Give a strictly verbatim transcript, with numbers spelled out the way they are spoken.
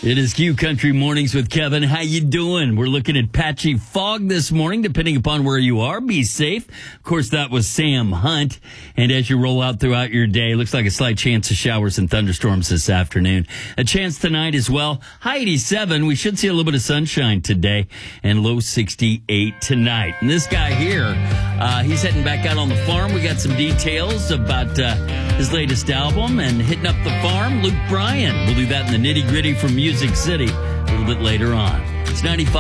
It is Q Country Mornings with Kevin. How you doing? We're looking at patchy fog this morning, depending upon where you are. Be safe. Of course, that was Sam Hunt. And as you roll out throughout your day, looks like a slight chance of showers and thunderstorms this afternoon. A chance tonight as well. High eighty-seven. We should see a little bit of sunshine today, and low sixty-eight tonight. And this guy here, uh, he's heading back out on the farm. We got some details about uh, his latest album and hitting up the farm. Luke Bryan. We'll do that in the nitty gritty from Music City a little bit later on. It's ninety-five.